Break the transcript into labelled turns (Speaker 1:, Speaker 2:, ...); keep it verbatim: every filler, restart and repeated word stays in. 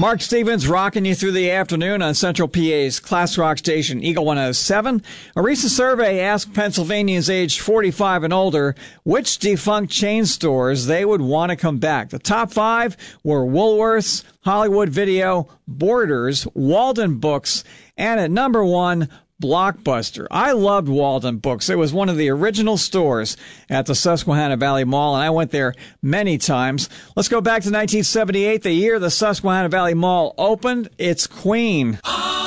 Speaker 1: Mark Stevens rocking you through the afternoon on Central P A's class rock station, Eagle one oh seven. A recent survey asked Pennsylvanians aged forty-five and older which defunct chain stores they would want to come back. The top five were Woolworths, Hollywood Video, Borders, Walden Books, and at number one, Blockbuster. I loved Walden Books. It was one of the original stores at the Susquehanna Valley Mall, and I went there many times. Let's go back to nineteen seventy-eight, the year the Susquehanna Valley Mall opened. It's Queen.